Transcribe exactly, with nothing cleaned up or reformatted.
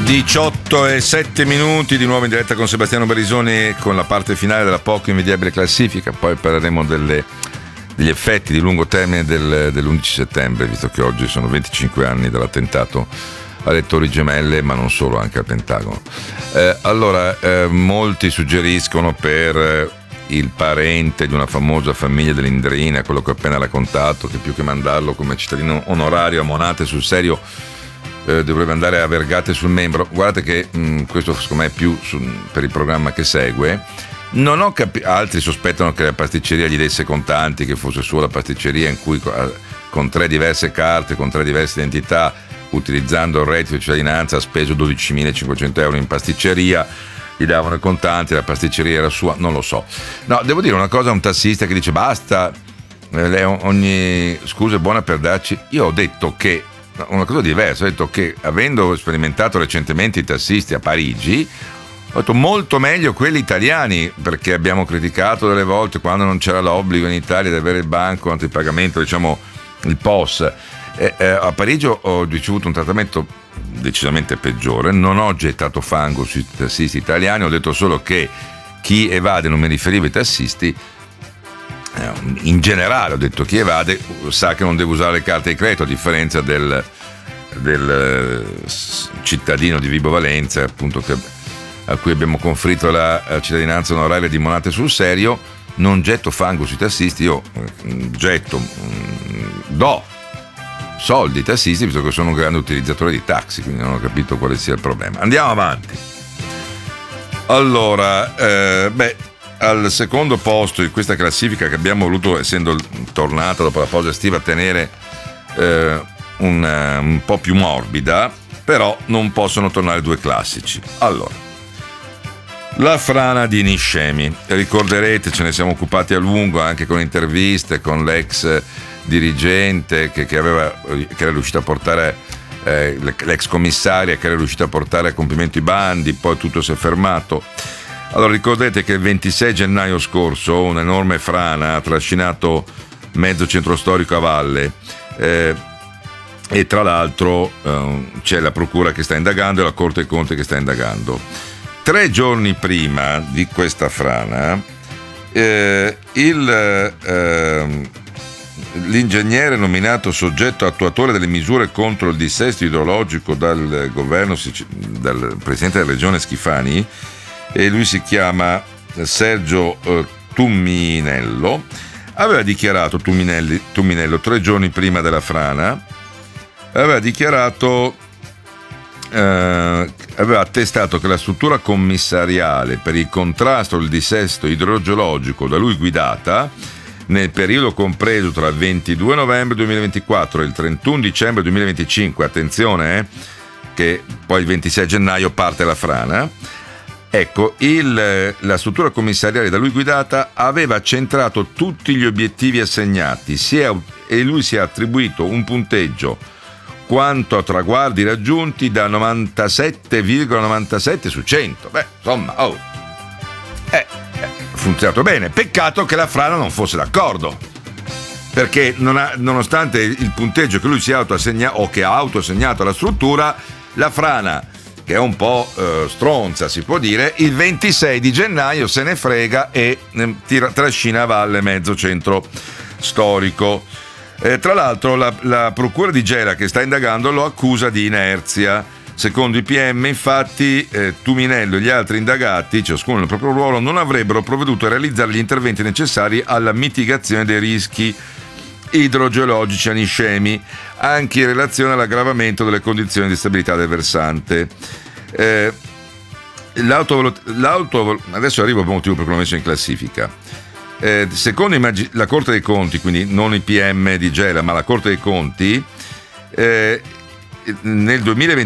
diciotto e sette minuti di nuovo in diretta con Sebastiano Berisoni con la parte finale della poco invidiabile classifica, poi parleremo delle, degli effetti di lungo termine del, dell'undici settembre, visto che oggi sono venticinque anni dall'attentato alle Torri Gemelle, ma non solo, anche al Pentagono. Eh, allora, eh, molti suggeriscono per il parente di una famosa famiglia dell'Indrina, quello che ho appena raccontato, che più che mandarlo come cittadino onorario a Monate sul serio, Eh, dovrebbe andare a Vergate sul Membro. Guardate che mh, questo secondo me è più su, per il programma che segue. Non ho capito, altri sospettano che la pasticceria gli desse contanti, che fosse sua la pasticceria in cui con tre diverse carte, con tre diverse identità, utilizzando il reddito di cittadinanza, ha speso dodicimilacinquecento euro in pasticceria, gli davano i contanti, la pasticceria era sua, non lo so. No, devo dire una cosa a un tassista che dice basta, eh, lei ogni scusa è buona per darci. Io ho detto che una cosa diversa, ho detto che avendo sperimentato recentemente i tassisti a Parigi, ho detto molto meglio quelli italiani, perché abbiamo criticato delle volte quando non c'era l'obbligo in Italia di avere il banco antipagamento, diciamo il P O S. E, eh, a Parigi ho ricevuto un trattamento decisamente peggiore, non ho gettato fango sui tassisti italiani, ho detto solo che chi evade, non mi riferivo ai tassisti, in generale ho detto chi evade sa che non deve usare le carte di credito, a differenza del, del cittadino di Vibo Valenza, appunto, che, a cui abbiamo conferito la cittadinanza onoraria di Monate sul serio. Non getto fango sui tassisti, io getto do soldi ai tassisti, visto che sono un grande utilizzatore di taxi, quindi non ho capito quale sia il problema. Andiamo avanti. Allora, eh, beh al secondo posto di questa classifica, che abbiamo voluto, essendo tornata dopo la pausa estiva, tenere eh, un, un po' più morbida, però non possono tornare due classici. Allora, la frana di Niscemi, ricorderete, ce ne siamo occupati a lungo anche con interviste con l'ex dirigente che, che, aveva, che era riuscito a portare eh, l'ex commissaria che era riuscita a portare a compimento i bandi, poi tutto si è fermato. Allora, ricordate che il ventisei gennaio scorso un'enorme frana ha trascinato mezzo centro storico a valle, eh, e tra l'altro eh, c'è la procura che sta indagando e la Corte dei Conti che sta indagando. Tre giorni prima di questa frana eh, il, eh, l'ingegnere nominato soggetto attuatore delle misure contro il dissesto idrologico dal governo, dal presidente della regione Schifani, e lui si chiama Sergio eh, Tumminello, aveva dichiarato Tumminelli, Tumminello tre giorni prima della frana, aveva dichiarato eh, aveva attestato che la struttura commissariale per il contrasto al dissesto idrogeologico da lui guidata nel periodo compreso tra il ventidue novembre duemilaventiquattro e il trentuno dicembre duemilaventicinque, attenzione eh, che poi il ventisei gennaio parte la frana. Ecco, il, la struttura commissariale da lui guidata aveva centrato tutti gli obiettivi assegnati, si è, e lui si è attribuito un punteggio quanto a traguardi raggiunti da novantasette virgola novantasette su cento. Beh, insomma, oh, eh, ha funzionato bene. Peccato che la frana non fosse d'accordo, perché non ha, nonostante il punteggio che lui si è autoassegnato o che ha autoassegnato alla struttura, la frana, che è un po' eh, stronza, si può dire, il ventisei di gennaio se ne frega e eh, tira, trascina a valle mezzo centro storico. Eh, tra l'altro la, la procura di Gela che sta indagando lo accusa di inerzia. Secondo i P M, infatti, eh, Tumminello e gli altri indagati, ciascuno nel proprio ruolo, non avrebbero provveduto a realizzare gli interventi necessari alla mitigazione dei rischi idrogeologici a Niscemi, anche in relazione all'aggravamento delle condizioni di stabilità del versante. Eh, l'auto, l'auto, adesso arrivo al motivo per cui l'ho messo in classifica. Eh, secondo i, la Corte dei Conti, quindi non i P M di Gela, ma la Corte dei Conti, eh, nel duemilaventi